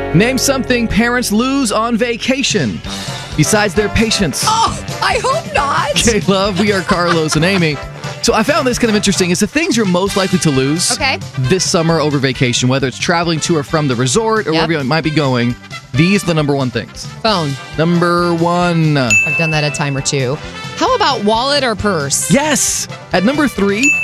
Name something parents lose on vacation besides their patience. Oh, I hope not. Okay, love, we are Carlos and Amy. So I found this kind of interesting. It's the things you're most likely to lose this summer over vacation, whether it's traveling to or from the resort or wherever you might be going. These are the number one things. Phone. Number one. I've done that a time or two. How about wallet or purse? Yes. At number 3,